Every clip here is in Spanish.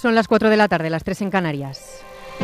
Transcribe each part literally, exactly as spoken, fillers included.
Son las cuatro de la tarde, las tres en Canarias.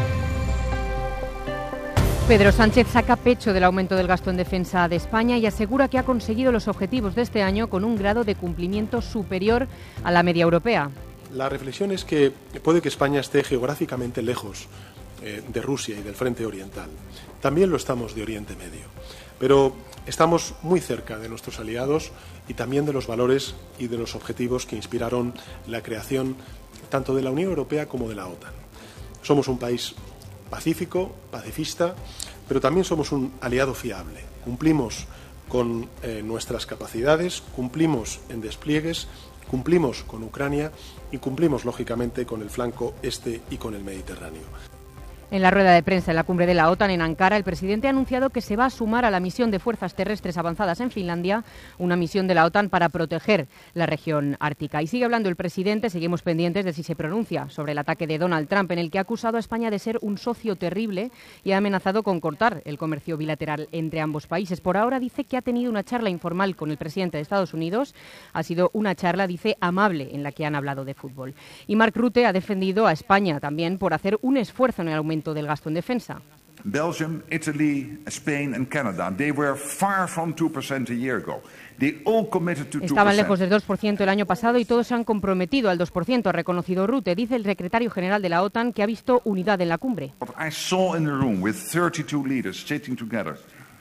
Pedro Sánchez saca pecho del aumento del gasto en defensa de España y asegura que ha conseguido los objetivos de este año con un grado de cumplimiento superior a la media europea. La reflexión es que puede que España esté geográficamente lejos eh, de Rusia y del frente oriental. También lo estamos de Oriente Medio. Pero estamos muy cerca de nuestros aliados y también de los valores y de los objetivos que inspiraron la creación tanto de la Unión Europea como de la OTAN. Somos un país pacífico, pacifista, pero también somos un aliado fiable. Cumplimos con eh, nuestras capacidades, cumplimos en despliegues, cumplimos con Ucrania y cumplimos, lógicamente, con el flanco este y con el Mediterráneo. En la rueda de prensa en la cumbre de la OTAN en Ankara, el presidente ha anunciado que se va a sumar a la misión de fuerzas terrestres avanzadas en Finlandia, una misión de la OTAN para proteger la región ártica. Y sigue hablando el presidente, seguimos pendientes de si se pronuncia sobre el ataque de Donald Trump, en el que ha acusado a España de ser un socio terrible y ha amenazado con cortar el comercio bilateral entre ambos países. Por ahora dice que ha tenido una charla informal con el presidente de Estados Unidos. Ha sido una charla, dice, amable, en la que han hablado de fútbol. Y Mark Rutte ha defendido a España también por hacer un esfuerzo en el aumento del gasto en defensa. Belgium, Italy, Spain and Canada, they were far from two percent a year ago. They all committed to two percent. Estaban lejos del dos por ciento el año pasado y todos se han comprometido al dos por ciento, ha reconocido Rutte. Dice el secretario general de la OTAN que ha visto unidad en la cumbre. I saw in the room with thirty-two leaders sitting together.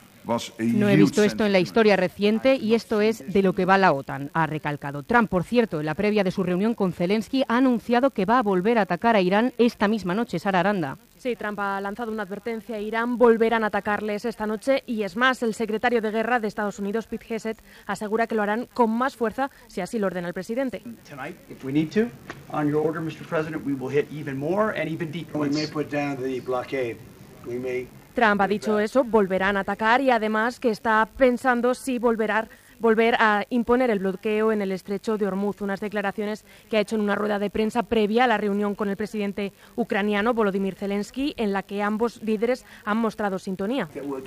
No he visto esto en la historia reciente y esto es de lo que va la OTAN, ha recalcado. Trump, por cierto, en la previa de su reunión con Zelensky, ha anunciado que va a volver a atacar a Irán esta misma noche. Sara Aranda. Sí, Trump ha lanzado una advertencia a Irán, volverán a atacarles esta noche y es más, el secretario de Guerra de Estados Unidos, Pete Hegseth, asegura que lo harán con más fuerza si así lo ordena el presidente. Tonight, if we need to, on your order, mister President, we will hit even more and even deeper. We may put down the blockade. We may Trump ha dicho eso, volverán a atacar y además que está pensando si volverá, volver a imponer el bloqueo en el estrecho de Hormuz, unas declaraciones que ha hecho en una rueda de prensa previa a la reunión con el presidente ucraniano Volodymyr Zelensky, en la que ambos líderes han mostrado sintonía.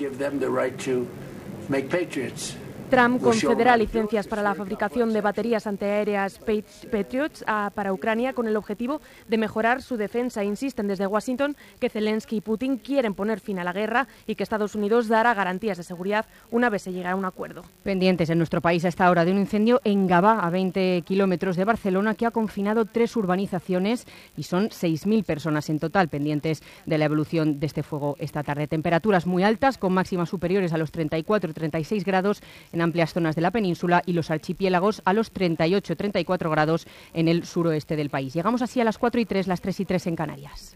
Trump concederá licencias para la fabricación de baterías antiaéreas Patriots para Ucrania con el objetivo de mejorar su defensa. Insisten desde Washington que Zelensky y Putin quieren poner fin a la guerra y que Estados Unidos dará garantías de seguridad una vez se llegue a un acuerdo. Pendientes en nuestro país a esta hora de un incendio en Gavà, a veinte kilómetros de Barcelona, que ha confinado tres urbanizaciones y son seis mil personas en total. Pendientes de la evolución de este fuego esta tarde. Temperaturas muy altas con máximas superiores a los treinta y cuatro treinta y seis grados en amplias zonas de la península y los archipiélagos a los treinta y ocho treinta y cuatro grados en el suroeste del país. Llegamos así a las cuatro y tres, las tres y tres en Canarias.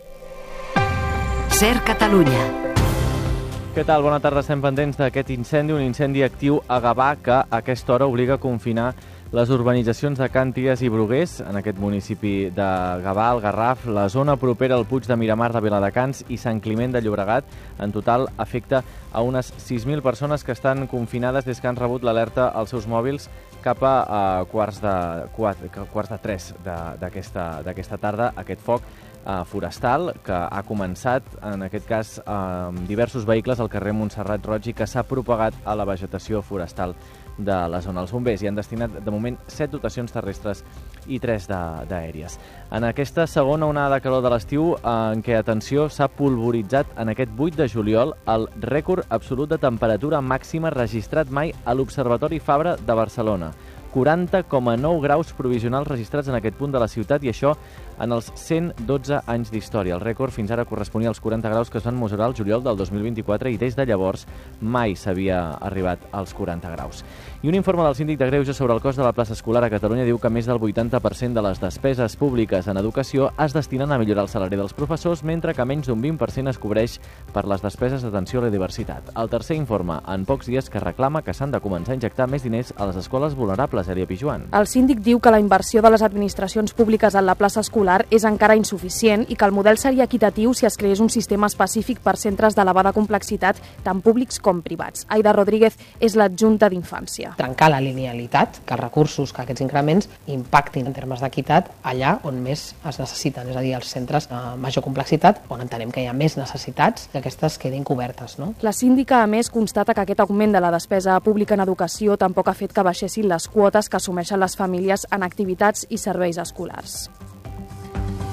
Ser Catalunya. Què tal? Bona tarda. Estem pendents d'aquest incendi, un incendi actiu a Gavà que a aquesta hora obliga a confinar les urbanitzacions de Can Ties i Bruguers, en aquest municipi de Gavà, el Garraf, la zona propera al Puig de Miramar de Viladecans i Sant Climent de Llobregat. En total afecta a unes sis mil persones que estan confinades des que han rebut l'alerta als seus mòbils cap a, a quarts, de, quatre, quarts de tres d'aquesta d'aquesta tarda, aquest foc eh, forestal que ha començat, en aquest cas, amb diversos vehicles al carrer Montserrat Roig i que s'ha propagat a la vegetació forestal de la zona. Els bombers hi han destinat, de moment, set dotacions terrestres i tres d'aèries. En aquesta segona onada de calor de l'estiu, en què, atenció, s'ha pulvoritzat en aquest vuit de juliol el rècord absolut de temperatura màxima registrat mai a l'Observatori Fabra de Barcelona. quaranta coma nou graus provisionals registrats en aquest punt de la ciutat i això en els cent dotze anys d'història. El rècord fins ara corresponia als quaranta graus que es van mesurar el juliol del dos mil vint-i-quatre i des de llavors mai s'havia arribat als quaranta graus. I un informe del Síndic de Greuges sobre el cost de la plaça escolar a Catalunya diu que més del vuitanta per cent de les despeses públiques en educació es destinen a millorar el salari dels professors, mentre que menys d'un vint per cent es cobreix per les despeses d'atenció a la diversitat. El tercer informe en pocs dies que reclama que s'han de començar a injectar més diners a les escoles vulnerables. Elia Pijuan. El síndic diu que la inversió de les administracions públiques en la plaça escolar és encara insuficient i que el model seria equitatiu si es creés un sistema específic per centres d'elevada complexitat, tant públics com privats. Aida Rodríguez és l'adjunta d'Infància. Trencar la linealitat, que els recursos, que aquests increments impactin en termes d'equitat allà on més es necessiten, és a dir, els centres de major complexitat, on entenem que hi ha més necessitats que aquestes quedin cobertes. No? La síndica, a més, constata que aquest augment de la despesa pública en educació tampoc ha fet que baixessin les quotes que assumeixen les famílies en activitats i serveis escolars.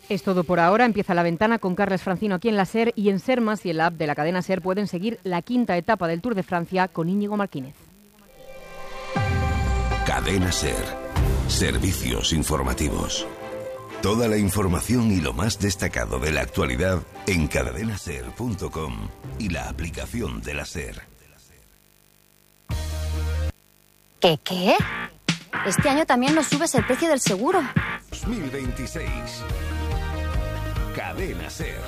Es todo por ahora. Empieza la ventana con Carles Francino aquí en la SER y en SER Más y en la app de la cadena SER pueden seguir la quinta etapa del Tour de Francia con Íñigo Martínez. Cadena SER. Servicios informativos. Toda la información y lo más destacado de la actualidad en cadena ser punto com y la aplicación de la SER. ¿Qué qué? Este año también nos subes el precio del seguro. dos mil veintiséis. Cadena SER.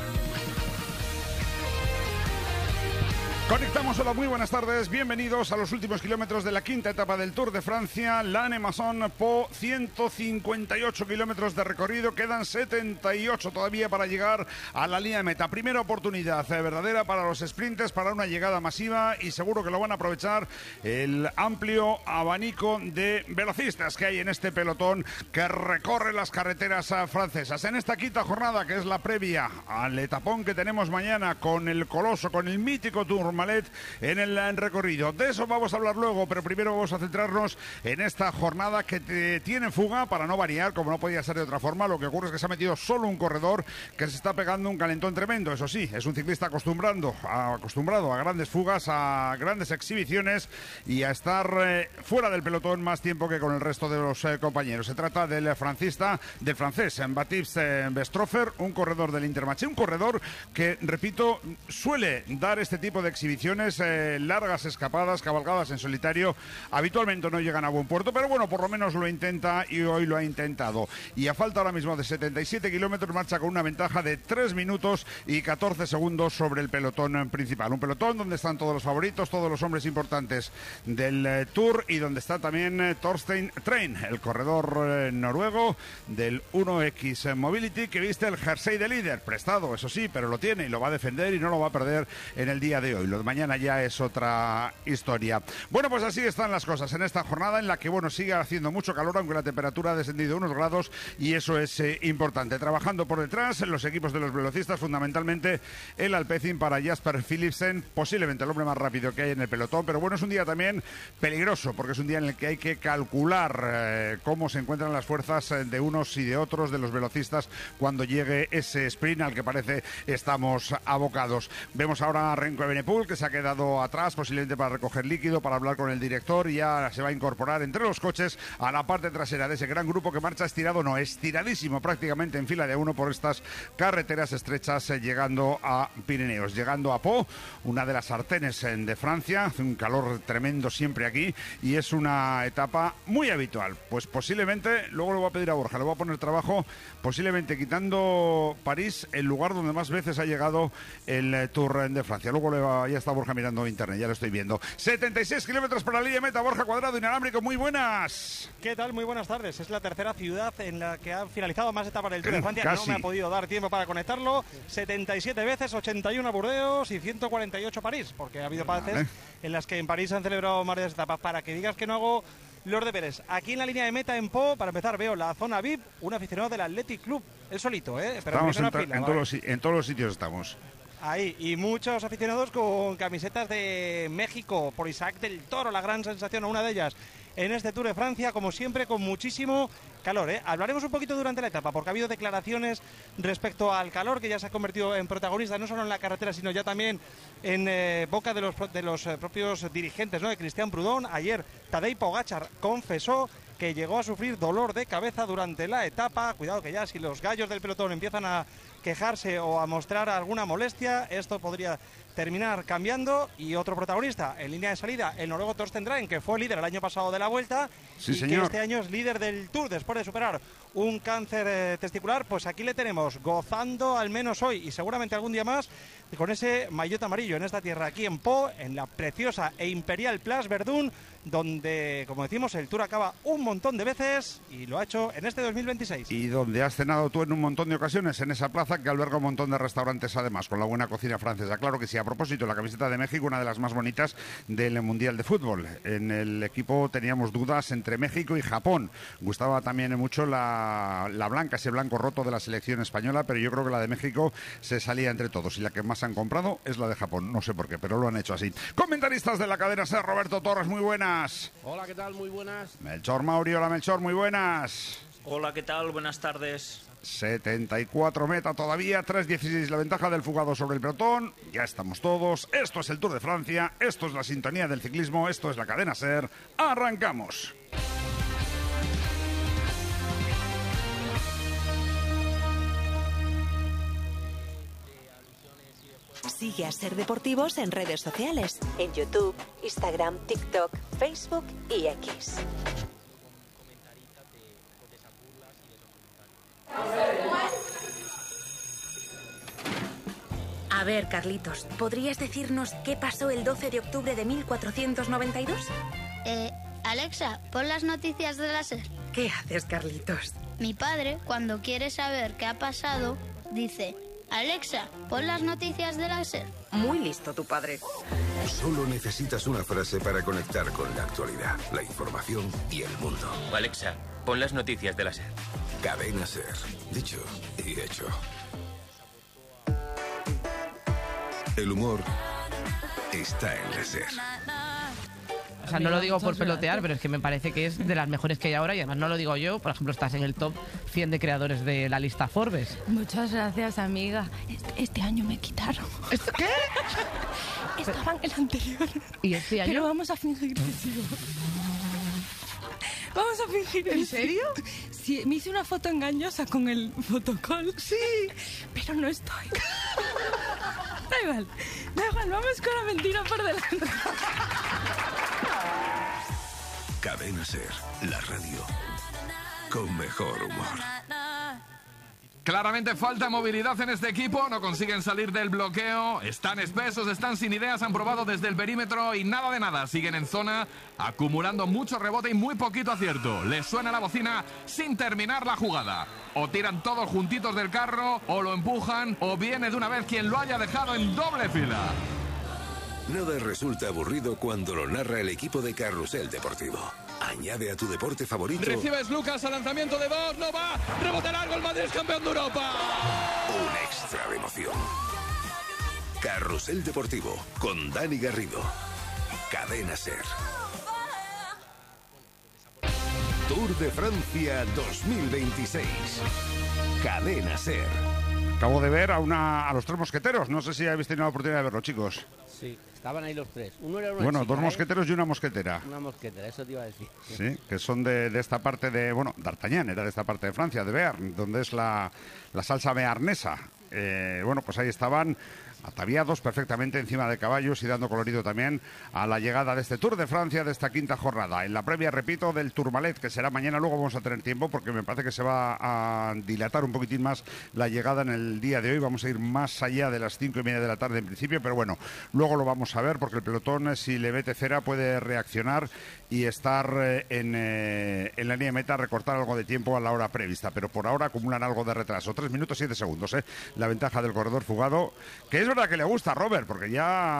Conectamos, hola, muy buenas tardes, bienvenidos a los últimos kilómetros de la quinta etapa del Tour de Francia, Lannemezan-Pau, ciento cincuenta y ocho kilómetros de recorrido, quedan setenta y ocho todavía para llegar a la línea de meta. Primera oportunidad eh, verdadera para los sprinters, para una llegada masiva y seguro que lo van a aprovechar el amplio abanico de velocistas que hay en este pelotón que recorre las carreteras francesas. En esta quinta jornada, que es la previa al etapón que tenemos mañana con el coloso, con el mítico Tour Malet en el recorrido. De eso vamos a hablar luego, pero primero vamos a centrarnos en esta jornada que te, tiene fuga, para no variar, como no podía ser de otra forma. Lo que ocurre es que se ha metido solo un corredor que se está pegando un calentón tremendo. Eso sí, es un ciclista acostumbrando, a, acostumbrado a grandes fugas, a grandes exhibiciones y a estar eh, fuera del pelotón más tiempo que con el resto de los eh, compañeros. Se trata del francista, del francés Baptiste Bestropher, un corredor del Intermarché, un corredor que, repito, suele dar este tipo de exhibiciones, eh, largas escapadas, cabalgadas en solitario. Habitualmente no llegan a buen puerto, pero bueno, por lo menos lo intenta y hoy lo ha intentado. Y a falta ahora mismo de setenta y siete kilómetros, marcha con una ventaja de tres minutos y catorce segundos sobre el pelotón principal. Un pelotón donde están todos los favoritos, todos los hombres importantes del eh, Tour y donde está también eh, Torstein Trein, el corredor eh, noruego del uno equis Mobility, que viste el jersey de líder, prestado, eso sí, pero lo tiene y lo va a defender y no lo va a perder en el día de hoy. Lo de mañana ya es otra historia. Bueno, pues así están las cosas en esta jornada en la que, bueno, sigue haciendo mucho calor, aunque la temperatura ha descendido unos grados y eso es eh, importante. Trabajando por detrás en los equipos de los velocistas, fundamentalmente el Alpecin para Jasper Philipsen, posiblemente el hombre más rápido que hay en el pelotón, pero bueno, es un día también peligroso, porque es un día en el que hay que calcular eh, cómo se encuentran las fuerzas de unos y de otros de los velocistas cuando llegue ese sprint al que parece estamos abocados. Vemos ahora a Renko Evenepoel, que se ha quedado atrás, posiblemente para recoger líquido, para hablar con el director, y ya se va a incorporar entre los coches a la parte trasera de ese gran grupo que marcha estirado, no, estiradísimo prácticamente en fila de uno por estas carreteras estrechas, eh, llegando a Pirineos, llegando a Pau, una de las sartenes eh, de Francia. Hace un calor tremendo siempre aquí y es una etapa muy habitual. Pues posiblemente, luego le voy a pedir a Borja, le voy a poner trabajo, posiblemente quitando París, el lugar donde más veces ha llegado el eh, Tour de Francia. Luego le va, ya está Borja mirando internet, ya lo estoy viendo. setenta y seis kilómetros para la línea meta. Borja Cuadrado, inalámbrico, muy buenas. ¿Qué tal? Muy buenas tardes. Es la tercera ciudad en la que han finalizado más etapas del Tour de Francia. Casi. No me ha podido dar tiempo para conectarlo. setenta y siete veces, ochenta y uno Burdeos y ciento cuarenta y ocho París, porque ha habido partes vale. en las que en París se han celebrado varias etapas. Para que digas que no hago los deberes. Aquí en la línea de meta en Pau, para empezar, veo la zona V I P, un aficionado del Athletic Club, él solito, ¿eh? Pero estamos en, fila, en, ¿vale? todos los, en todos los sitios estamos. Ahí, y muchos aficionados con camisetas de México, por Isaac del Toro, la gran sensación, una de ellas en este Tour de Francia, como siempre, con muchísimo calor, ¿eh? Hablaremos un poquito durante la etapa, porque ha habido declaraciones respecto al calor, que ya se ha convertido en protagonista, no solo en la carretera, sino ya también en eh, boca de los, de los eh, propios dirigentes, ¿no? De Cristian Prudhomme. Ayer Tadej Pogačar confesó que llegó a sufrir dolor de cabeza durante la etapa. Cuidado que ya si los gallos del pelotón empiezan a quejarse o a mostrar alguna molestia, esto podría terminar cambiando. Y otro protagonista en línea de salida, el noruego Torstein Trein, que fue líder el año pasado de la Vuelta, sí, y señor. que este año es líder del Tour después de superar un cáncer eh, testicular. Pues aquí le tenemos gozando al menos hoy y seguramente algún día más con ese maillot amarillo en esta tierra, aquí en Pau, en la preciosa e imperial Place Verdun, donde, como decimos, el Tour acaba un montón de veces y lo ha hecho en este dos mil veintiséis. Y donde has cenado tú en un montón de ocasiones, en esa plaza que alberga un montón de restaurantes, además, con la buena cocina francesa. Claro que sí. A propósito, la camiseta de México, una de las más bonitas del Mundial de Fútbol. En el equipo teníamos dudas entre México y Japón. Gustaba también mucho la, la blanca, ese blanco roto de la selección española, pero yo creo que la de México se salía entre todos y la que más han comprado es la de Japón. No sé por qué, pero lo han hecho así. Comentaristas de la cadena SER, Roberto Torres, muy buenas. Hola, ¿qué tal? Muy buenas. Melchor Mauri, hola Melchor, muy buenas. Hola, ¿qué tal? Buenas tardes. setenta y cuatro meta todavía, tres dieciséis la ventaja del fugado sobre el pelotón. Ya estamos todos. Esto es el Tour de Francia, esto es la sintonía del ciclismo, esto es la cadena SER. ¡Arrancamos! Sigue a SER Deportivos en redes sociales, en YouTube, Instagram, TikTok, Facebook y X. A ver, Carlitos, ¿podrías decirnos qué pasó el doce de octubre de mil cuatrocientos noventa y dos? Eh, Alexa, pon las noticias de la SER. ¿Qué haces, Carlitos? Mi padre, cuando quiere saber qué ha pasado, dice: Alexa, pon las noticias de la SER. Muy listo tu padre. Solo necesitas una frase para conectar con la actualidad, la información y el mundo. Alexa, pon las noticias de la SER. Cadena SER. Dicho y hecho. El humor está en la SER. O sea, no lo digo por pelotear, pero es que me parece que es de las mejores que hay ahora y además no lo digo yo. Por ejemplo, estás en el top cien de creadores de la lista Forbes. Muchas gracias, amiga. Este, este año me quitaron. ¿Esto qué? Estaba en el anterior. ¿Y este año? Pero vamos a fingir que sigo. Vamos a fingir. ¿En serio? Sí, me hice una foto engañosa con el fotocall. Sí. Pero no estoy. Da igual, da igual, vamos con la mentira por delante. Cadena SER, la radio con mejor humor. Claramente falta movilidad en este equipo, no consiguen salir del bloqueo, están espesos, están sin ideas, han probado desde el perímetro y nada de nada, siguen en zona, acumulando mucho rebote y muy poquito acierto. Les suena la bocina sin terminar la jugada. O tiran todos juntitos del carro, o lo empujan, o viene de una vez quien lo haya dejado en doble fila. Nada resulta aburrido cuando lo narra el equipo de Carrusel Deportivo. Añade a tu deporte favorito. Recibes Lucas al lanzamiento de Voss, no va, rebote largo, el Madrid es campeón de Europa. Un extra de emoción. Carrusel Deportivo con Dani Garrido. Cadena SER. Tour de Francia dos mil veintiséis. Cadena SER. Acabo de ver a, una, a los tres mosqueteros. No sé si habéis tenido la oportunidad de verlo, chicos. Sí, estaban ahí los tres. Uno era una bueno, chica, dos mosqueteros ¿eh? y una mosquetera. Una mosquetera, eso te iba a decir. Sí, que son de, de esta parte de... Bueno, D'Artagnan era de esta parte de Francia, de Bearn, donde es la, la salsa bearnesa. Eh, bueno, pues ahí estaban ataviados perfectamente encima de caballos y dando colorido también a la llegada de este Tour de Francia, de esta quinta jornada. En la previa, repito, del Tourmalet, que será mañana. Luego vamos a tener tiempo porque me parece que se va a dilatar un poquitín más la llegada en el día de hoy. Vamos a ir más allá de las cinco y media de la tarde en principio, pero bueno, luego lo vamos a ver porque el pelotón, si le mete cera, puede reaccionar y estar eh, en, eh, en la línea de meta, recortar algo de tiempo a la hora prevista, pero por ahora acumulan algo de retraso. Tres minutos siete segundos, ¿eh? La ventaja del corredor fugado, que es verdad que le gusta a Robert, porque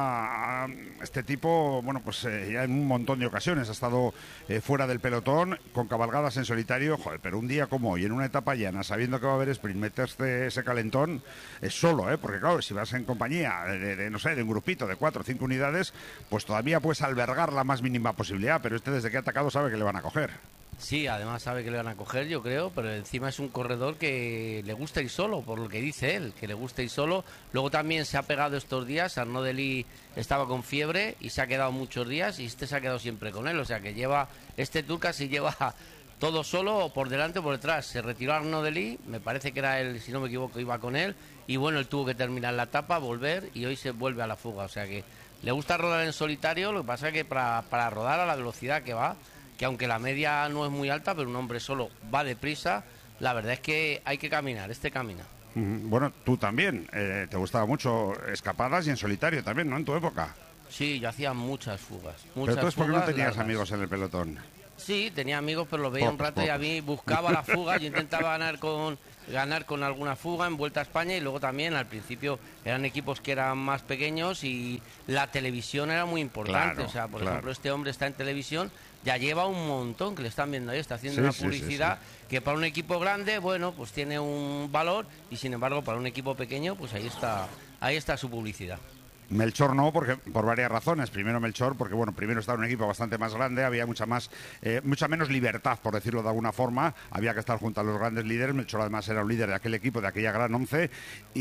ya este tipo, bueno, pues eh, ya en un montón de ocasiones ha estado eh, fuera del pelotón con cabalgadas en solitario, joder, pero un día como hoy, en una etapa llana, sabiendo que va a haber sprint, meterse ese calentón es solo, ¿eh? Porque claro, si vas en compañía de, de, de no sé, de un grupito de cuatro o cinco unidades, pues todavía puedes albergar la más mínima posibilidad, pero este desde que ha atacado sabe que le van a coger. Sí, además sabe que le van a coger, yo creo, pero encima es un corredor que le gusta ir solo, por lo que dice él, que le gusta ir solo. Luego también se ha pegado estos días, Arnaud Delis estaba con fiebre y se ha quedado muchos días y este se ha quedado siempre con él, o sea que lleva, este Tour casi lleva todo solo, por delante o por detrás. Se retiró Arnaud Delis, me parece que era él, si no me equivoco, iba con él, y bueno, él tuvo que terminar la etapa, volver, y hoy se vuelve a la fuga, o sea que le gusta rodar en solitario, lo que pasa es que para, para rodar a la velocidad que va, que aunque la media no es muy alta, pero un hombre solo va deprisa, la verdad es que hay que caminar, este camina. Bueno, tú también, eh, te gustaba mucho escapadas y en solitario también, ¿no? En tu época. Sí, yo hacía muchas fugas. Muchas pero entonces, ¿por qué no tenías largas. amigos en el pelotón? Sí, tenía amigos, pero los veía Pocos, un rato pocos. y a mí buscaba la fuga. Yo intentaba ganar con ganar con alguna fuga en Vuelta a España y luego también al principio eran equipos que eran más pequeños y la televisión era muy importante. Claro, o sea, por claro. ejemplo, este hombre está en televisión, ya lleva un montón que le están viendo ahí, está haciendo Sí, una sí, publicidad sí, que para un equipo grande, bueno, pues tiene un valor y sin embargo para un equipo pequeño, pues ahí está, ahí está su publicidad. Melchor no, porque por varias razones. Primero Melchor, porque bueno, primero estaba en un equipo bastante más grande, había mucha más, eh, mucha menos libertad, por decirlo de alguna forma. Había que estar junto a los grandes líderes. Melchor además era un líder de aquel equipo, de aquella gran once,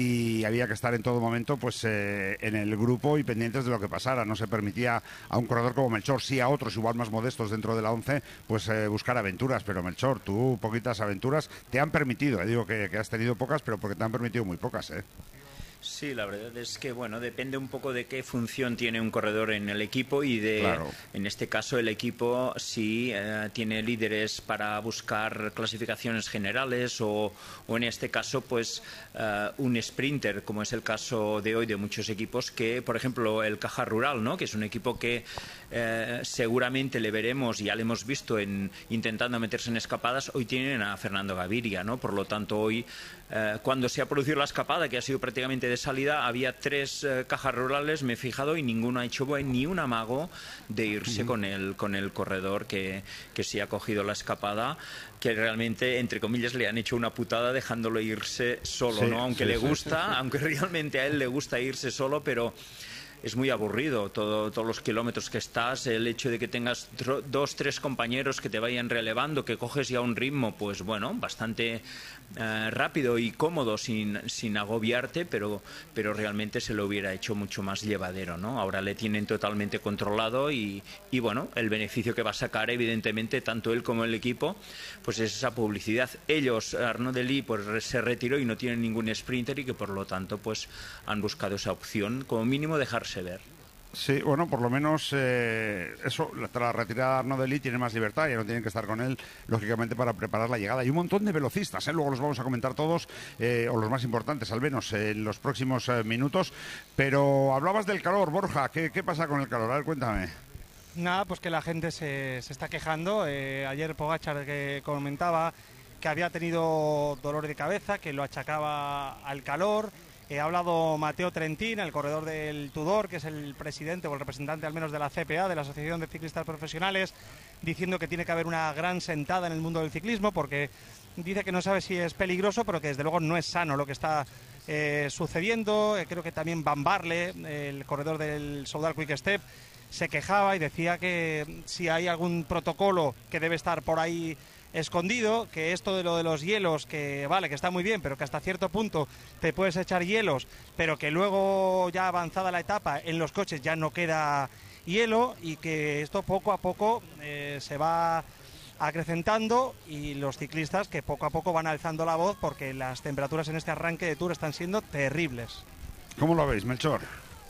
y había que estar en todo momento, pues, eh, en el grupo y pendientes de lo que pasara. No se permitía a un corredor como Melchor, sí a otros igual más modestos dentro de la once, pues eh, buscar aventuras. Pero Melchor, tú poquitas aventuras te han permitido. Eh, digo que, que has tenido pocas, pero porque te han permitido muy pocas, ¿eh? Sí, la verdad es que bueno, depende un poco de qué función tiene un corredor en el equipo y de, claro. En este caso el equipo si eh, tiene líderes para buscar clasificaciones generales o, o en este caso pues uh, un sprinter, como es el caso de hoy de muchos equipos, que por ejemplo el Caja Rural, ¿no? Que es un equipo que eh, seguramente le veremos, ya le hemos visto en, intentando meterse en escapadas. Hoy tienen a Fernando Gaviria, ¿no? Por lo tanto hoy eh, cuando se ha producido la escapada, que ha sido prácticamente de salida, había tres eh, cajas rurales, me he fijado, y ninguno ha hecho ni un amago de irse uh-huh. con el con el corredor que, que sí ha cogido la escapada, que realmente, entre comillas, le han hecho una putada dejándolo irse solo, sí, ¿no? Aunque sí, le gusta, sí, sí, sí. aunque realmente a él le gusta irse solo, pero es muy aburrido todo, todos los kilómetros que estás, el hecho de que tengas tro, dos, tres compañeros que te vayan relevando, que coges ya un ritmo, pues bueno, bastante eh, rápido y cómodo sin, sin agobiarte, pero, pero realmente se lo hubiera hecho mucho más llevadero, ¿no? Ahora le tienen totalmente controlado y, y bueno, el beneficio que va a sacar, evidentemente, tanto él como el equipo, pues es esa publicidad. Ellos, Arnaud Delis, pues se retiró y no tienen ningún sprinter y que por lo tanto pues han buscado esa opción, como mínimo dejarse ver. Sí, bueno, por lo menos eh, eso, tras la retirada de Arnaud Delis tiene más libertad, ya no tienen que estar con él, lógicamente, para preparar la llegada. Y un montón de velocistas, ¿eh? Luego los vamos a comentar todos, eh, o los más importantes, al menos, eh, en los próximos eh, minutos. Pero hablabas del calor, Borja, ¿qué, qué pasa con el calor? A ver, cuéntame. Nada, pues que la gente se, se está quejando. Eh, ayer Pogačar que comentaba que había tenido dolor de cabeza, que lo achacaba al calor. He hablado Mateo Trentin, el corredor del Tudor, que es el presidente o el representante al menos de la C P A, de la Asociación de Ciclistas Profesionales, diciendo que tiene que haber una gran sentada en el mundo del ciclismo, porque dice que no sabe si es peligroso, pero que desde luego no es sano lo que está eh, sucediendo. Eh, creo que también Van Barle, el corredor del Soudal Quick Step, se quejaba y decía que si hay algún protocolo que debe estar por ahí escondido, que esto de lo de los hielos, que vale, que está muy bien, pero que hasta cierto punto te puedes echar hielos, pero que luego ya avanzada la etapa en los coches ya no queda hielo, y que esto poco a poco eh, se va acrecentando, y los ciclistas que poco a poco van alzando la voz porque las temperaturas en este arranque de Tour están siendo terribles. ¿Cómo lo veis, Melchor?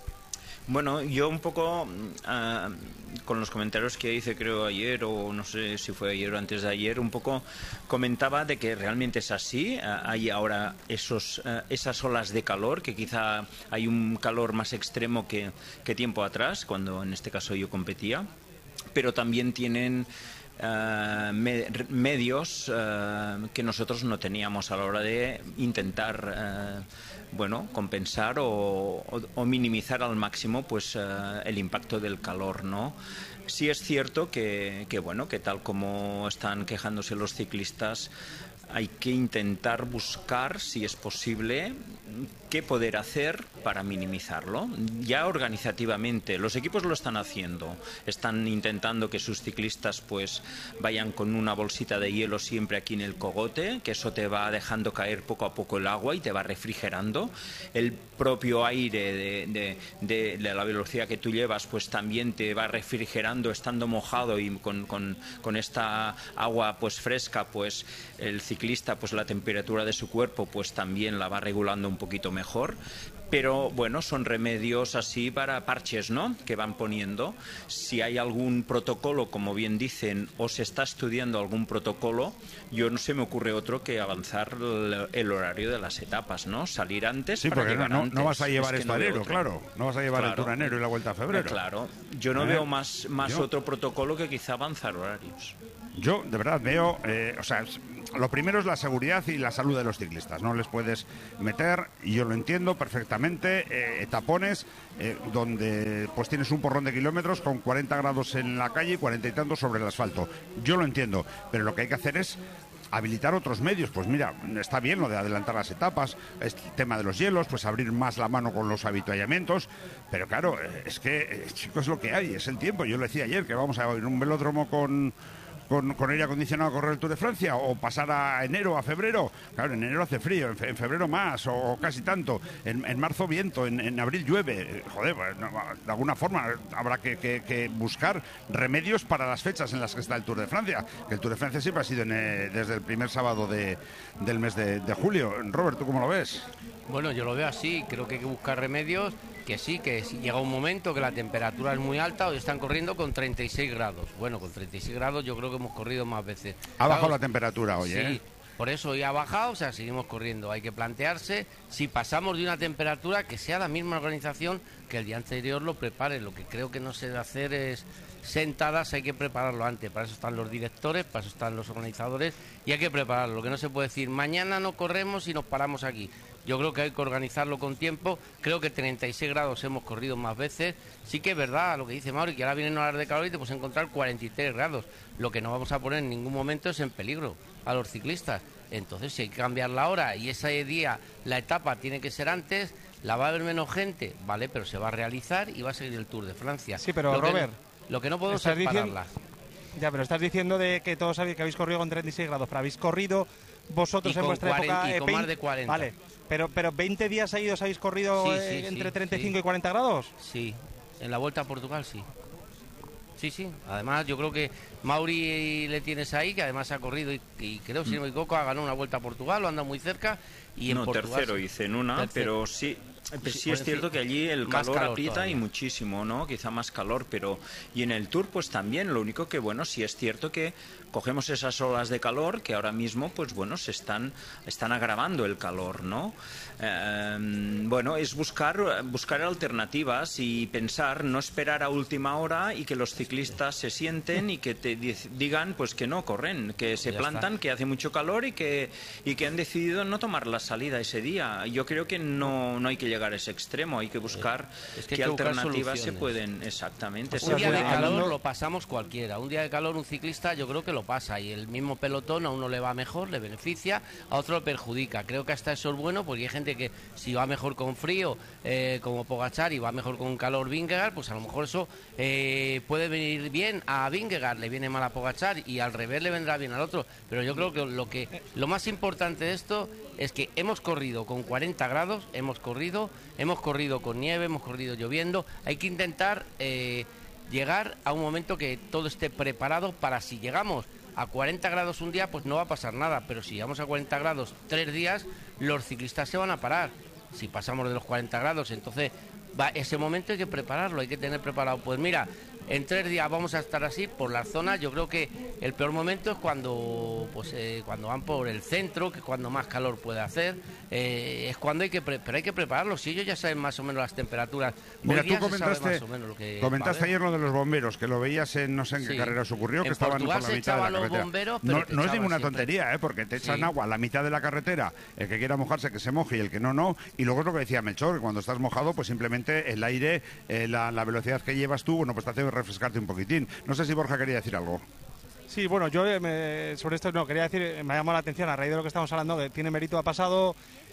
Bueno, yo un poco uh, con los comentarios que hice creo ayer, o no sé si fue ayer o antes de ayer, un poco comentaba de que realmente es así. Uh, hay ahora esos, uh, esas olas de calor, que quizá hay un calor más extremo que, que tiempo atrás, cuando en este caso yo competía, pero también tienen Uh, me, medios uh, que nosotros no teníamos a la hora de intentar uh, bueno, compensar o, o, o minimizar al máximo pues uh, el impacto del calor, ¿no? Sí es cierto que, que bueno, que tal como están quejándose los ciclistas, hay que intentar buscar, si es posible, qué poder hacer para minimizarlo. Ya organizativamente, los equipos lo están haciendo. Están intentando que sus ciclistas pues vayan con una bolsita de hielo siempre aquí en el cogote, que eso te va dejando caer poco a poco el agua y te va refrigerando. El propio aire de, de, de, de la velocidad que tú llevas pues también te va refrigerando estando mojado, y con, con, con esta agua pues fresca, pues el ciclista pues la temperatura de su cuerpo pues también la va regulando un poquito mejor. Pero bueno, son remedios así para parches, ¿no?, que van poniendo. Si hay algún protocolo, como bien dicen, o se está estudiando algún protocolo, yo no se me ocurre otro que avanzar el, el horario de las etapas, ¿no? Salir antes sí, para porque llegar no, antes. no vas a llevar es esto no a enero, otro. claro. No vas a llevar claro. el Tour a enero y la Vuelta a febrero. Claro. Yo no ¿Eh? veo más, más yo, otro protocolo que quizá avanzar horarios. Yo, de verdad, veo... Eh, o sea, lo primero es la seguridad y la salud de los ciclistas. No les puedes meter, y yo lo entiendo perfectamente, eh, tapones eh, donde pues tienes un porrón de kilómetros con cuarenta grados en la calle y cuarenta y tantos sobre el asfalto. Yo lo entiendo, pero lo que hay que hacer es habilitar otros medios. Pues mira, está bien lo de adelantar las etapas, este tema de los hielos, pues abrir más la mano con los avituallamientos, pero claro, es que, chicos, es lo que hay, es el tiempo. Yo le decía ayer que vamos a ir a un velódromo con... Con, con aire acondicionado a correr el Tour de Francia, o pasar a enero, a febrero. Claro, en enero hace frío, en, fe, en febrero más, o, o casi tanto. En, en marzo viento, en, en abril llueve. Joder, pues, no, de alguna forma habrá que, que, que buscar remedios para las fechas en las que está el Tour de Francia. Que el Tour de Francia siempre ha sido en, eh, desde el primer sábado de, del mes de, de julio. Robert, ¿tú cómo lo ves? Bueno, yo lo veo así, creo que hay que buscar remedios, que sí, que si llega un momento que la temperatura es muy alta, hoy están corriendo con treinta y seis grados. Bueno, con treinta y seis grados yo creo que hemos corrido más veces. Ha bajado la temperatura hoy, sí, ¿eh? Por eso hoy ha bajado, o sea, seguimos corriendo. Hay que plantearse si pasamos de una temperatura que sea la misma organización que el día anterior lo prepare. Lo que creo que no se debe hacer es sentadas, hay que prepararlo antes. Para eso están los directores, para eso están los organizadores y hay que prepararlo. Lo que no se puede decir, mañana no corremos y nos paramos aquí. Yo creo que hay que organizarlo con tiempo. Creo que treinta y seis grados hemos corrido más veces. Sí que es verdad lo que dice Mauri, que ahora vienen a hablar de calor y te puedes encontrar cuarenta y tres grados. Lo que no vamos a poner en ningún momento es en peligro a los ciclistas. Entonces, si hay que cambiar la hora y ese día la etapa tiene que ser antes, la va a haber menos gente, vale, pero se va a realizar y va a seguir el Tour de Francia. Sí, pero lo Robert, que, lo que no podemos es pararla. Ya, pero estás diciendo de que todos sabéis que habéis corrido con treinta y seis grados, pero habéis corrido vosotros y en vuestra cuarenta, época y con veinte, más de cuarenta. Vale, pero pero veinte días seguidos habéis corrido sí, eh, sí, entre sí, treinta y cinco sí. y cuarenta grados. Sí, en la Vuelta a Portugal sí. Sí, sí. Además, yo creo que Mauri le tienes ahí, que además ha corrido y, y creo, si no me equivoco, ha ganado una Vuelta a Portugal, lo anda muy cerca. Y en no, Portugal, tercero sí. hice en una, Tercero. pero sí, sí, sí es cierto que allí el Más calor, calor aprieta todavía. y muchísimo, ¿no? Quizá más calor, pero... Y en el Tour, pues también, lo único que, bueno, sí es cierto que cogemos esas olas de calor que ahora mismo, pues bueno, se están, están agravando el calor, ¿no? Eh, bueno, es buscar, buscar alternativas y pensar, no esperar a última hora y que los ciclistas se sienten y que te digan, pues que no corren, que se Ya plantan, está. que hace mucho calor y que, y que han decidido no tomar la salida ese día. Yo creo que no, no hay que llegar a ese extremo, hay que buscar Es que qué hay que buscar alternativas se soluciones. pueden... Exactamente. Un día de calor Hablando- lo pasamos cualquiera. Un día de calor un ciclista yo creo que lo pasa y el mismo pelotón a uno le va mejor, le beneficia, a otro le perjudica. Creo que hasta eso es bueno porque hay gente que si va mejor con frío, eh, como Pogačar, y va mejor con calor Vingegaard, pues a lo mejor eso eh, puede venir bien a Vingegaard, le viene mal a Pogačar y al revés le vendrá bien al otro. Pero yo creo que lo que lo más importante de esto es que hemos corrido con cuarenta grados, hemos corrido, hemos corrido con nieve, hemos corrido lloviendo. Hay que intentar eh, llegar a un momento que todo esté preparado para si llegamos a cuarenta grados un día, pues no va a pasar nada, pero si llegamos a cuarenta grados tres días, los ciclistas se van a parar. Si pasamos de los cuarenta grados, entonces va, ese momento hay que prepararlo, hay que tener preparado. Pues mira, en tres días vamos a estar así por las zonas. Yo creo que el peor momento es cuando pues eh, cuando van por el centro, que es cuando más calor puede hacer, eh, es cuando hay que pre pero hay que prepararlo. Si ellos ya saben más o menos las temperaturas, Mira, hoy día tú se sabe comentaste, más o menos lo que comentaste va a haber. ayer lo de los bomberos, que lo veías en no sé en qué Sí. carrera os ocurrió, que En estaban por Portugal la se mitad de la echaban los carretera. bomberos, pero no, te no es echaban ninguna siempre. tontería, ¿eh? Porque te echan Sí. agua a la mitad de la carretera, el que quiera mojarse que se moje y el que no, no. Y luego es lo que decía Melchor, que cuando estás mojado, pues simplemente el aire, eh, la, la velocidad que llevas tú, bueno, pues te hace refrescarte un poquitín. No sé si Borja quería decir algo. Sí, bueno, yo eh, me- sobre esto no, quería decir, eh, me ha llamado la atención a raíz de lo que estamos hablando, que tiene mérito, ha pasado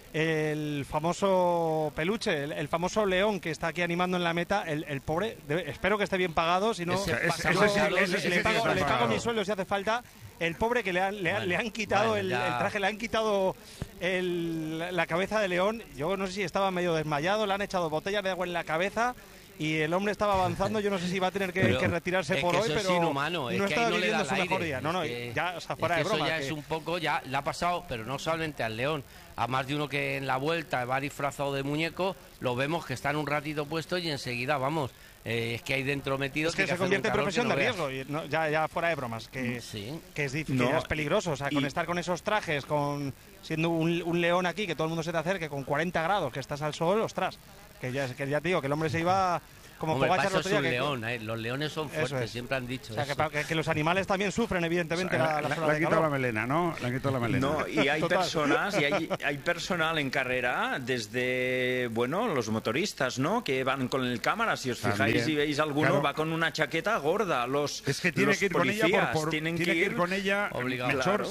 el famoso peluche, el, el famoso león que está aquí animando en la meta, el, el pobre, debe- espero que esté bien pagado, si no, Ese- yo ese- ese sí- le, ese sí le que pago, está le pago pagado. mi sueldo si hace falta. El pobre que le han, le han, Bueno, le han quitado bueno, el, ya. el traje, le han quitado el- la cabeza de león, yo no sé si estaba medio desmayado, le han echado botellas de agua en la cabeza. Y el hombre estaba avanzando, yo no sé si va a tener que, Pero que retirarse es por que hoy, eso pero es inhumano, es no que estaba ahí no le viviendo da su el mejor aire. día. No, no, Es que- ya, o sea, es fuera que de broma. Eso ya que- es un poco, ya le ha pasado, pero no solamente al león, a más de uno que en la vuelta va disfrazado de muñeco, lo vemos que están un ratito puestos y enseguida, vamos, eh, es que hay dentro metido. Es que se convierte en profesión de riesgo, y no- ya, ya fuera de bromas, que, Sí. que es difícil, No, que es peligroso, o sea, con y- estar con esos trajes, con siendo un, un león aquí, que todo el mundo se te acerque, con cuarenta grados, que estás al sol, ostras, que ya, que ya te digo, que el hombre se iba como Hombre, Pogačar para el eso otro es día, un que- león, eh, los leones son Eso fuertes, es. siempre han dicho o sea, que, eso. pa- que- que los animales también sufren, evidentemente, la, la le, zona le de han quitado la calor. melena, ¿no? Le han quitado la melena. No, y hay Total. personas, y hay, hay personal en carrera, desde, bueno, los motoristas, ¿no? Que van con el cámara, si os fijáis También. y veis alguno, Claro. va con una chaqueta gorda. Los, Es que tiene los que ir con ella policías por, por- tienen tiene que ir con ella obligado. Melchor, Claro.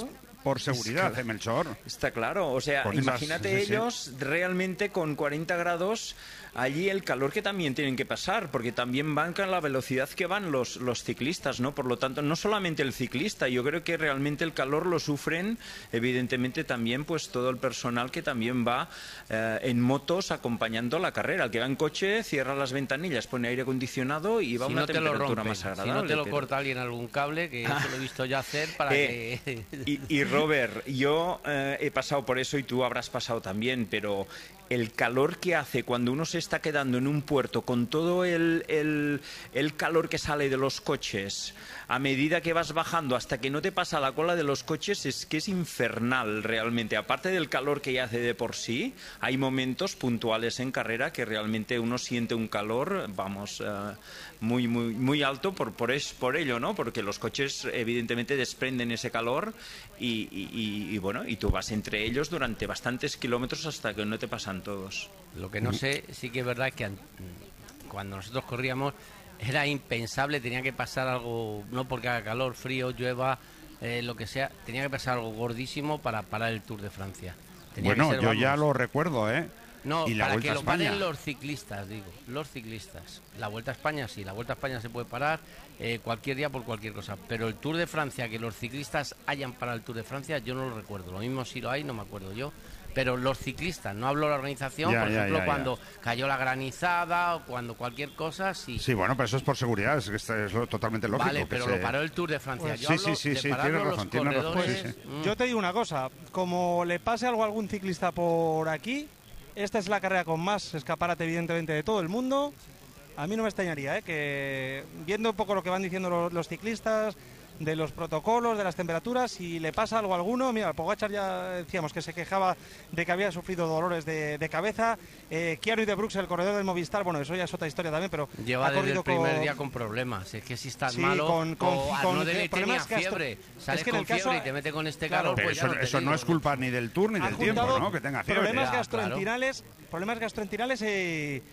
por seguridad, Es que- ¿eh, Melchor? Está claro, o sea, Con esas- imagínate sí, sí. ellos realmente con cuarenta grados, allí el calor que también tienen que pasar, porque también van con la velocidad que van los, los ciclistas, ¿no? Por lo tanto, no solamente el ciclista, yo creo que realmente el calor lo sufren, evidentemente también pues todo el personal que también va eh, en motos acompañando la carrera. El que va en coche cierra las ventanillas, pone aire acondicionado y va a Si una no te lo temperatura rompen, más si agradable. no te lo pero- corta alguien algún cable, que eso lo he visto yo hacer para Eh, que... y, y Robert, yo eh, he pasado por eso y tú habrás pasado también, pero el calor que hace cuando uno se está quedando en un puerto con todo el, el, el calor que sale de los coches, a medida que vas bajando hasta que no te pasa la cola de los coches, es que es infernal realmente. Aparte del calor que ya hace de por sí, hay momentos puntuales en carrera que realmente uno siente un calor, vamos, eh, muy, muy, muy alto por, por, es, por ello, ¿no? Porque los coches evidentemente desprenden ese calor y, y, y, y bueno, y tú vas entre ellos durante bastantes kilómetros hasta que no te pasan todos. Lo que no sé, sí que es verdad que an- cuando nosotros corríamos era impensable, tenía que pasar algo, no porque haga calor, frío, llueva, eh, lo que sea, tenía que pasar algo gordísimo para parar el Tour de Francia. Tenía Bueno, que ser, yo vamos, ya lo recuerdo, ¿eh? No, y la para Vuelta que a lo España. paren los ciclistas, digo, los ciclistas. La Vuelta a España sí, la Vuelta a España se puede parar eh, cualquier día por cualquier cosa, pero el Tour de Francia, que los ciclistas hayan parado el Tour de Francia, yo no lo recuerdo. Lo mismo si lo hay, no me acuerdo yo. Pero los ciclistas, no hablo de la organización, Ya, por ya, ejemplo, ya, ya. cuando cayó la granizada o cuando cualquier cosa, sí. Sí, bueno, pero eso es por seguridad, es que esto es lo- totalmente lógico. Vale, que pero se- lo paró el Tour de Francia. Pues Yo sí, hablo sí, sí, de sí, pararlo tienes los razón, tienes razón, corredores. sí, sí. Mm. Yo te digo una cosa, como le pase algo a algún ciclista por aquí, esta es la carrera con más escaparate evidentemente de todo el mundo. A mí no me extrañaría, ¿eh? Que viendo un poco lo que van diciendo los, los ciclistas, de los protocolos, de las temperaturas, si le pasa algo a alguno, mira, Pogačar ya decíamos que se quejaba de que había sufrido dolores de, de cabeza, eh, Keanu de Brooks, el corredor del Movistar, bueno, eso ya es otra historia también, pero Lleva ha desde corrido el primer con- día con problemas. Es que si estás Sí, malo, con- con- o con Arnaud Dely tenía problemas gastro- fiebre, sales Es que en con el caso- fiebre y te mete con este Claro, calor, Pero pues ya eso, no te eso digo, no es culpa ni del Tour ni Han del tiempo, juntado ¿no? Que tenga fiebre. Problemas Ya, gastroenterales, problemas gastroenterales eh,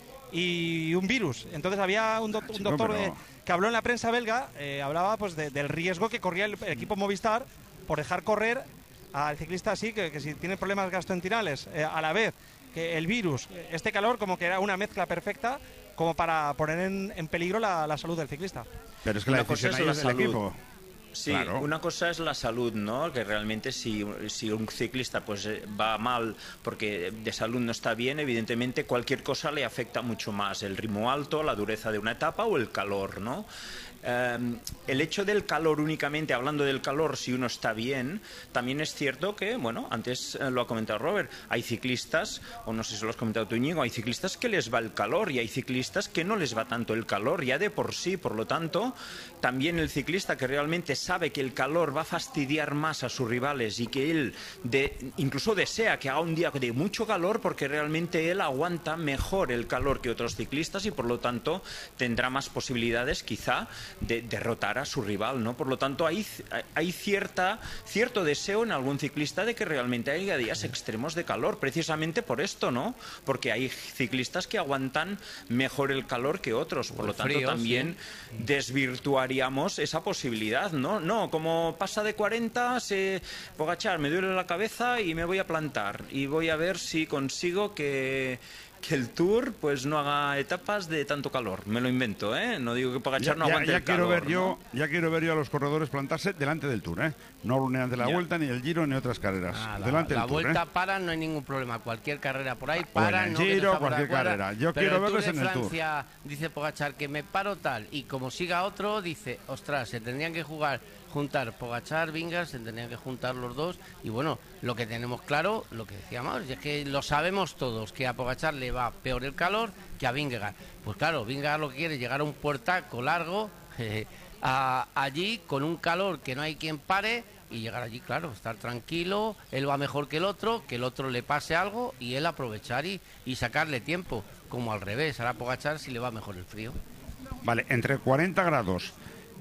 y un virus. Entonces había un, doc- un Chico, doctor pero- de- que habló en la prensa belga, eh, hablaba pues de- del riesgo que corría el, el equipo Movistar por dejar correr al ciclista así, que, que si tiene problemas gastroenterales, eh, a la vez que el virus, este calor, como que era una mezcla perfecta como para poner en, en peligro la, la salud del ciclista. Pero es que la Una cosa decisión es ahí la es del salud. equipo. Sí, Claro. una cosa es la salud, ¿no? Que realmente si, si un ciclista pues eh, va mal porque de salud no está bien, evidentemente cualquier cosa le afecta mucho más, el ritmo alto, la dureza de una etapa o el calor, ¿no? Eh, el hecho del calor únicamente, hablando del calor, si uno está bien, también es cierto que, bueno, antes eh, lo ha comentado Robert, hay ciclistas, o no sé si lo has comentado tú, Íñigo, hay ciclistas que les va el calor y hay ciclistas que no les va tanto el calor, ya de por sí, por lo tanto, también el ciclista que realmente sabe que el calor va a fastidiar más a sus rivales y que él de, incluso desea que haga un día de mucho calor porque realmente él aguanta mejor el calor que otros ciclistas y por lo tanto tendrá más posibilidades quizá de derrotar a su rival, ¿no? Por lo tanto hay, hay cierta, cierto deseo en algún ciclista de que realmente haya días extremos de calor, precisamente por esto, ¿no? Porque hay ciclistas que aguantan mejor el calor que otros, por el lo tanto frío, también sí. desvirtuaríamos esa posibilidad, ¿no? No, como pasa de cuarenta, se Pogačar, me duele la cabeza y me voy a plantar y voy a ver si consigo que que el Tour pues no haga etapas de tanto calor. Me lo invento, ¿eh? No digo que Pogačar no ya, aguante ya el quiero calor, ver yo, ya quiero ver yo a los corredores plantarse delante del Tour, ¿eh? No ni ante la Ya. Vuelta, ni el Giro, ni otras carreras. Ah, la, delante la del Tour, Vuelta ¿eh? para, no hay ningún problema. Cualquier carrera por ahí O en para, el no Giro, que no está cualquier fuera de cuadra. carrera. Yo Pero quiero el Tour verles de en el Tour. Francia, dice Pogačar que me paro tal y como siga otro, dice, ostras, se tendrían que jugar, juntar Pogačar, Vingegaard, se tendrían que juntar los dos y bueno, lo que tenemos claro, lo que decíamos, es que lo sabemos todos, que a Pogačar le va peor el calor que a Vingegaard. Pues claro, Vingegaard lo que quiere es llegar a un puertaco largo, eh, a, allí con un calor que no hay quien pare y llegar allí, claro, estar tranquilo, él va mejor que el otro, que el otro le pase algo y él aprovechar y, y sacarle tiempo, como al revés, ahora Pogačar si le va mejor el frío. Vale, entre cuarenta grados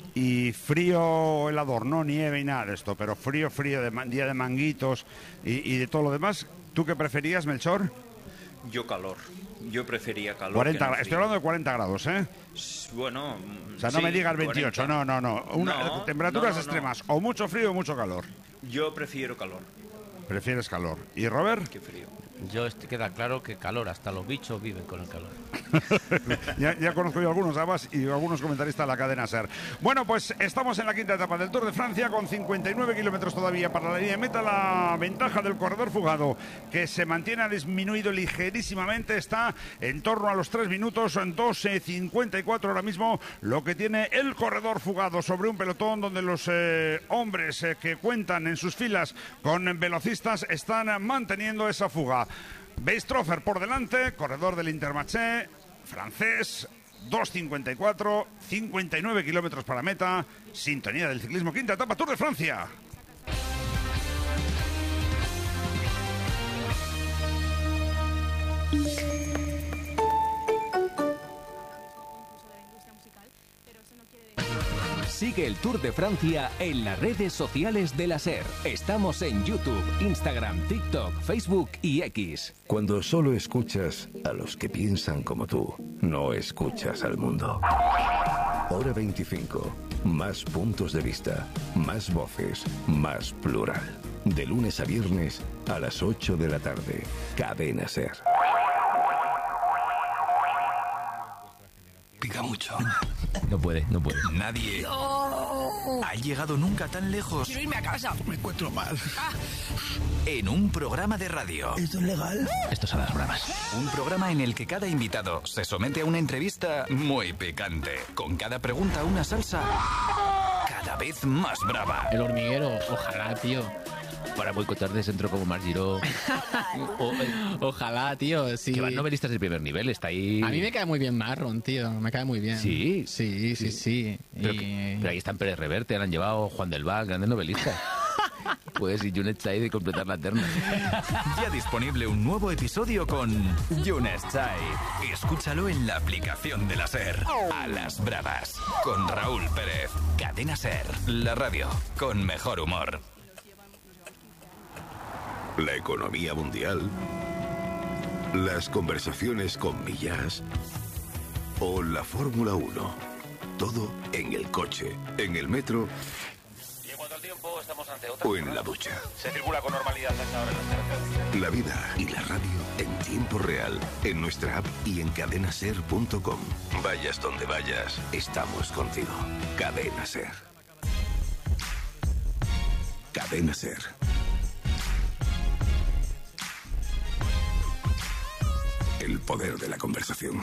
y frío helador, no nieve y nada de esto, pero frío, frío, de man- día de manguitos y, y de todo lo demás, ¿tú qué preferías, Melchor? Yo calor. Yo prefería calor. cuarenta, que no estoy frío. hablando de cuarenta grados, ¿eh? Bueno, O sea, no sí, me digas veintiocho, cuarenta. no, no, no. Una, No, temperaturas no, no, no. extremas, o mucho frío o mucho calor. Yo prefiero calor. Prefieres calor. ¿Y Robert? Qué frío. Yo este queda claro que calor, hasta los bichos viven con el calor. ya, ya conozco yo algunos Abbas y algunos comentaristas de la cadena SER. Bueno, pues estamos en la quinta etapa del Tour de Francia con cincuenta y nueve kilómetros todavía para la línea de meta. La ventaja del corredor fugado, que se mantiene, ha disminuido ligerísimamente, está en torno a los tres minutos, doce cincuenta y cuatro ahora mismo, lo que tiene el corredor fugado sobre un pelotón donde los eh, hombres eh, que cuentan en sus filas con velocistas están manteniendo esa fuga. Weistrofer por delante, corredor del Intermarché, francés, dos cincuenta y cuatro, cincuenta y nueve kilómetros para meta, sintonía del ciclismo, quinta etapa, Tour de Francia. Sigue el Tour de Francia en las redes sociales de la SER. Estamos en YouTube, Instagram, TikTok, Facebook y X. Cuando solo escuchas a los que piensan como tú, no escuchas al mundo. Hora veinticinco. Más puntos de vista, más voces, más plural. De lunes a viernes a las ocho de la tarde. Cadena SER. Pica mucho. No puede, no puede. Nadie No. ha llegado nunca tan lejos. Quiero irme a casa. Me encuentro mal. En un programa de radio. ¿Esto es legal? Esto son las bravas. Un programa en el que cada invitado se somete a una entrevista muy picante. Con cada pregunta una salsa cada vez más brava. El hormiguero, ojalá, tío. Para boicotar de centro como Marc Giró. o, eh, Ojalá, tío, sí. Que van novelistas de primer nivel, está ahí. A mí me cae muy bien Marron, tío, me cae muy bien. Sí, sí, sí, sí. sí. Pero, y... que, pero ahí están Pérez Reverte, han llevado Juan del Val, grandes novelistas. Pues y Yunet Chai de completar la terna. Ya disponible un nuevo episodio con Yunes Chai. Escúchalo en la aplicación de la SER. A las bravas, con Raúl Pérez. Cadena SER, la radio con mejor humor. La economía mundial, las conversaciones con Millás o la Fórmula uno. Todo en el coche, en el metro Y en cuanto al tiempo, estamos ante otra. o en la ducha. Se circula con normalidad hasta ahora en las carreteras. La vida y la radio en tiempo real, en nuestra app y en cadena ser punto com. Vayas donde vayas, estamos contigo. Cadena SER. Cadena SER. El poder de la conversación.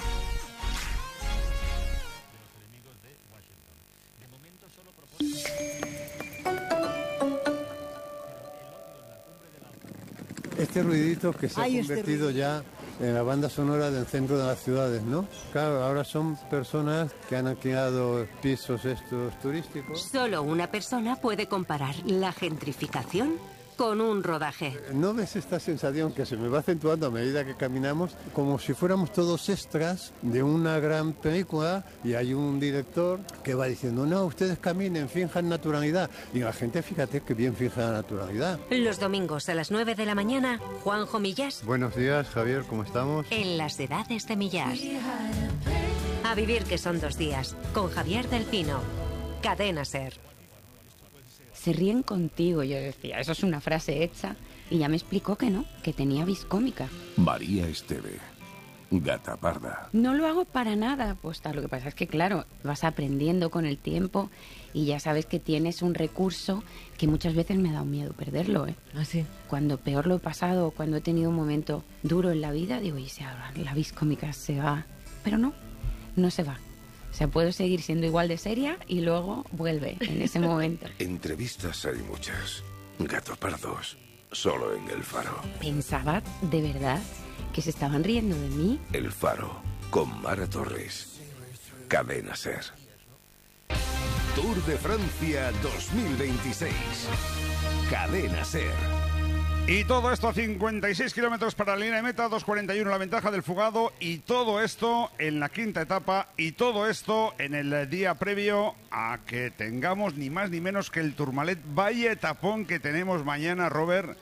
Este ruidito que se Ay, ha este convertido ruido. ya en la banda sonora del centro de las ciudades, ¿no? Claro, ahora son personas que han alquilado pisos estos turísticos. Solo una persona puede comparar la gentrificación con un rodaje. ¿No ves esta sensación que se me va acentuando a medida que caminamos? Como si fuéramos todos extras de una gran película y hay un director que va diciendo, no, ustedes caminen, finjan naturalidad. Y la gente, fíjate que bien finja la naturalidad. Los domingos a las nueve de la mañana, Juanjo Millás Buenos días, Javier, ¿cómo estamos? en Las Edades de Millás. A vivir que son dos días, con Javier del Pino. Cadena SER. Se ríen contigo, yo decía, eso es una frase hecha. Y ya me explicó que no, que tenía vis cómica. María Esteve, gata parda. No lo hago para nada, pues tal, lo que pasa es que claro, vas aprendiendo con el tiempo y ya sabes que tienes un recurso que muchas veces me ha dado miedo perderlo, ¿eh? ¿Ah, sí? Cuando peor lo he pasado, cuando he tenido un momento duro en la vida, digo, y si ahora la vis cómica se va, pero no, no se va. O sea, puedo seguir siendo igual de seria y luego vuelve en ese momento. Entrevistas hay muchas. Gatos pardos, solo en El Faro. Pensaba, de verdad, que se estaban riendo de mí. El Faro, con Mara Torres. Cadena SER. Tour de Francia dos mil veintiséis. Cadena SER. Y todo esto a cincuenta y seis kilómetros para la línea de meta, dos cuarenta y uno la ventaja del fugado, y todo esto en la quinta etapa, y todo esto en el día previo a que tengamos ni más ni menos que el Tourmalet. Vaya etapón que tenemos mañana, Robert.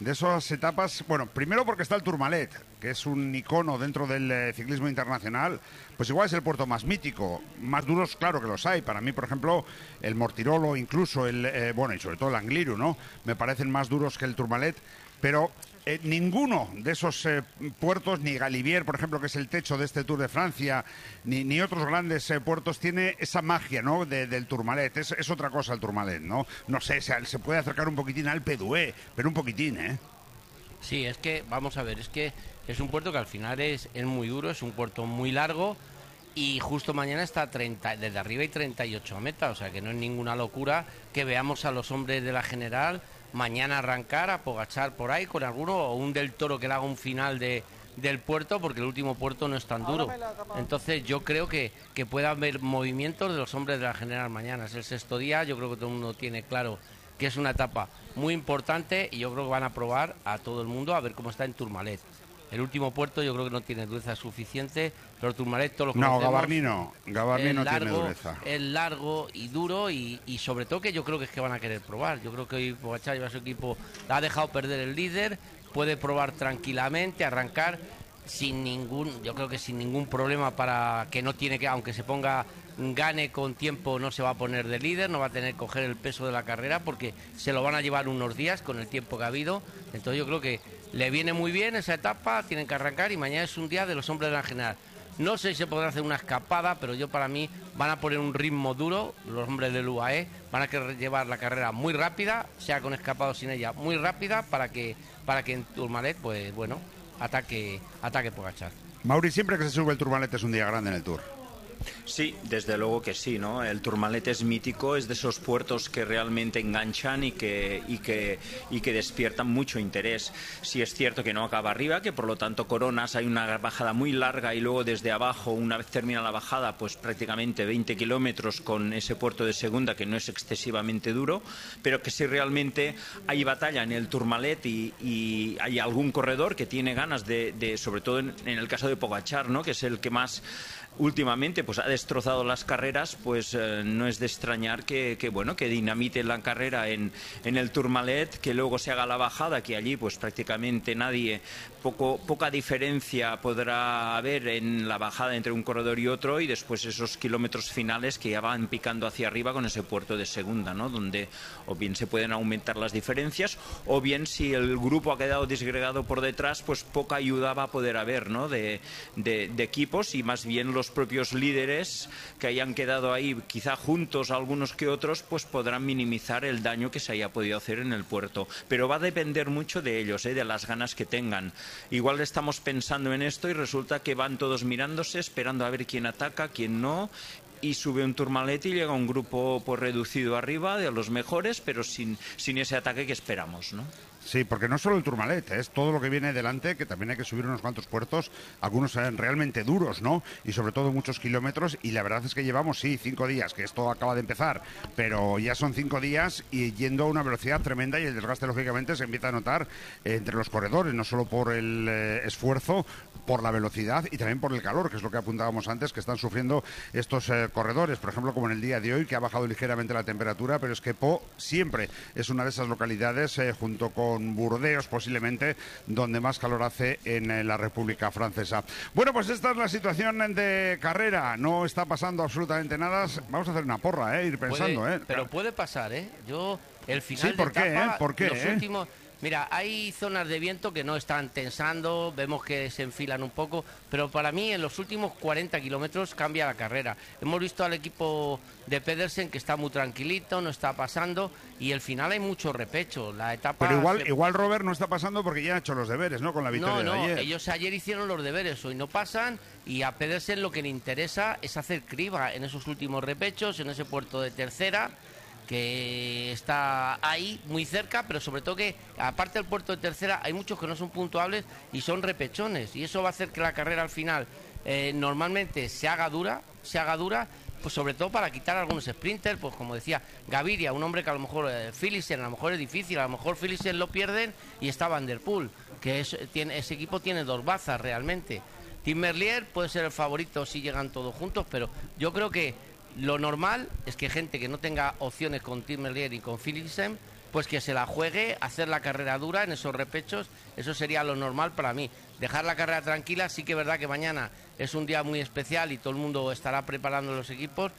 de esas etapas, bueno, primero porque está el Tourmalet, que es un icono dentro del eh, ciclismo internacional, pues igual es el puerto más mítico, más duros, claro que los hay. Para mí, por ejemplo, el Mortirolo, incluso el, eh, bueno, y sobre todo el Angliru, ¿no? Me parecen más duros que el Tourmalet, pero eh, ninguno de esos eh, puertos, ni Galibier, por ejemplo, que es el techo de este Tour de Francia, ni, ni otros grandes eh, puertos, tiene esa magia, ¿no?, de, del Tourmalet. Es, es otra cosa el Tourmalet, ¿no? No sé, se, se puede acercar un poquitín al Alpe d'Huez, pero un poquitín, ¿eh? Sí, es que, vamos a ver, es que es un puerto que al final es, es muy duro, es un puerto muy largo y justo mañana está treinta, desde arriba hay treinta y ocho metas, o sea que no es ninguna locura que veamos a los hombres de la general mañana arrancar a Pogačar por ahí con alguno o un Del Toro que le haga un final de, del puerto, porque el último puerto no es tan duro. Entonces yo creo que, que puede haber movimientos de los hombres de la general mañana. Es el sexto día, yo creo que todo el mundo tiene claro que es una etapa muy importante y yo creo que van a probar a todo el mundo a ver cómo está en Tourmalet. El último puerto yo creo que no tiene dureza suficiente, pero Tourmalet todos los No, Gavarni no, Gavarni no largo, tiene dureza. Es largo y duro y, y sobre todo que yo creo que es que van a querer probar. Yo creo que hoy Pogačar lleva a su equipo, ha dejado perder el líder, puede probar tranquilamente, arrancar sin ningún, yo creo que sin ningún problema, para que no tiene que, aunque se ponga, gane con tiempo, no se va a poner de líder, no va a tener que coger el peso de la carrera porque se lo van a llevar unos días con el tiempo que ha habido. Entonces yo creo que le viene muy bien esa etapa, tienen que arrancar y mañana es un día de los hombres de la general. No sé si se podrá hacer una escapada, pero yo para mí van a poner un ritmo duro, los hombres del U A E, van a querer llevar la carrera muy rápida, sea con escapado o sin ella, muy rápida, para que para que en Tourmalet, pues bueno, ataque, ataque Pogačar. Mauri, siempre que se sube el Tourmalet es un día grande en el Tour. Sí, desde luego que sí, ¿no? El Tourmalet es mítico, es de esos puertos que realmente enganchan y que, y que, y que despiertan mucho interés. Sí es cierto que no acaba arriba, que por lo tanto coronas, hay una bajada muy larga y luego desde abajo, una vez termina la bajada, pues prácticamente veinte kilómetros con ese puerto de segunda que no es excesivamente duro, pero que si realmente hay batalla en el Tourmalet y, y hay algún corredor que tiene ganas de, de sobre todo en, en el caso de Pogačar, ¿no?, que es el que más últimamente pues ha destrozado las carreras, pues eh, no es de extrañar que, que bueno que dinamite la carrera en, en el Tourmalet, que luego se haga la bajada, que allí pues prácticamente nadie, poco, poca diferencia podrá haber en la bajada entre un corredor y otro, y después esos kilómetros finales que ya van picando hacia arriba con ese puerto de segunda, ¿no?, donde o bien se pueden aumentar las diferencias o bien, si el grupo ha quedado disgregado por detrás, pues poca ayuda va a poder haber, ¿no?, de, de, de equipos, y más bien los propios líderes que hayan quedado ahí quizá juntos algunos que otros, pues podrán minimizar el daño que se haya podido hacer en el puerto, pero va a depender mucho de ellos, ¿eh?, de las ganas que tengan. Igual estamos pensando en esto y resulta que van todos mirándose, esperando a ver quién ataca, quién no, y sube un Tourmalet y llega un grupo pues reducido arriba de los mejores, pero sin, sin ese ataque que esperamos, ¿no? Sí, porque no solo el Tourmalet, es todo lo que viene delante, que también hay que subir unos cuantos puertos, algunos sean realmente duros, ¿no? Y sobre todo muchos kilómetros, y la verdad es que llevamos, sí, cinco días, que esto acaba de empezar, pero ya son cinco días y yendo a una velocidad tremenda, y el desgaste, lógicamente, se empieza a notar eh, entre los corredores, no solo por el eh, esfuerzo, por la velocidad y también por el calor, que es lo que apuntábamos antes, que están sufriendo estos eh, corredores, por ejemplo, como en el día de hoy, que ha bajado ligeramente la temperatura, pero es que Po siempre es una de esas localidades, eh, junto con con Burdeos posiblemente, donde más calor hace en eh, la República Francesa. Bueno, pues esta es la situación de carrera, no está pasando absolutamente nada. Vamos a hacer una porra, ¿eh? Ir pensando, puede, ¿eh? Pero puede pasar, ¿eh? Yo, el final sí, ¿por de qué, etapa, eh? ¿Por qué, los eh? últimos... Mira, hay zonas de viento que no están tensando, vemos que se enfilan un poco, pero para mí en los últimos cuarenta kilómetros cambia la carrera. Hemos visto al equipo de Pedersen que está muy tranquilito, no está pasando, y el final hay mucho repecho. La etapa pero igual, se... igual Robert no está pasando porque ya ha hecho los deberes, ¿no?, con la victoria no, no, de ayer. Ellos ayer hicieron los deberes, hoy no pasan, y a Pedersen lo que le interesa es hacer criba en esos últimos repechos, en ese puerto de tercera, que está ahí muy cerca, pero sobre todo que aparte del puerto de tercera hay muchos que no son puntuables y son repechones, y eso va a hacer que la carrera al final eh, normalmente se haga dura, se haga dura, pues sobre todo para quitar a algunos sprinters, pues como decía Gaviria, un hombre que a lo mejor eh, Philipsen a lo mejor es difícil, a lo mejor Philipsen lo pierden y está Van der Poel, que es, tiene, ese equipo tiene dos bazas realmente. Tim Merlier puede ser el favorito si llegan todos juntos, pero yo creo que lo normal es que gente que no tenga opciones con Tim Merlier y con Philipsen pues que se la juegue, hacer la carrera dura en esos repechos, eso sería lo normal para mí. Dejar la carrera tranquila, sí que es verdad que mañana es un día muy especial y todo el mundo estará preparando los equipos,